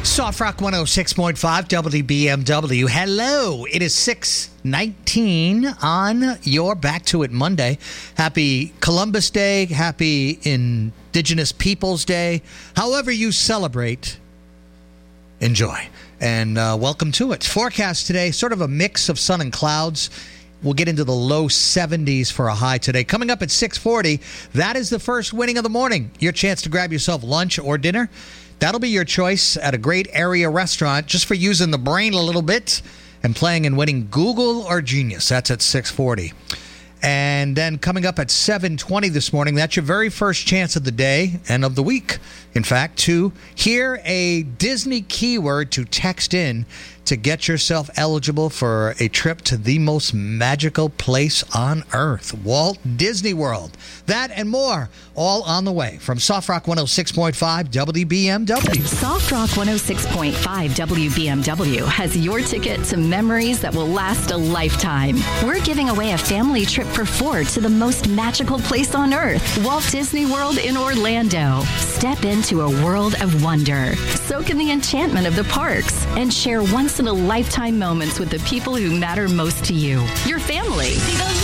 Soft Rock 106.5 WBMW. Hello. It is 6:19 on your Back to It Monday. Happy Columbus Day. Happy Indigenous Peoples Day. However you celebrate, enjoy. And welcome to it. Forecast today, sort of a mix of sun and clouds. We'll get into the low 70s for a high today. Coming up at 6:40, that is the first winning of the morning. Your chance to grab yourself lunch or dinner. That'll be your choice at a great area restaurant just for using the brain a little bit and playing and winning Google or Genius. That's at 6:40. And then coming up at 7:20 this morning, that's your very first chance of the day and of the week, in fact, to hear a Disney keyword to text in to get yourself eligible for a trip to the most magical place on earth, Walt Disney World. That and more, all on the way from Soft Rock 106.5 WBMW. Soft Rock 106.5 WBMW has your ticket to memories that will last a lifetime. We're giving away a family trip for 4 to the most magical place on earth, Walt Disney World in Orlando. Step into a world of wonder. Soak in the enchantment of the parks and share once-in-a-lifetime moments with the people who matter most to you, your family.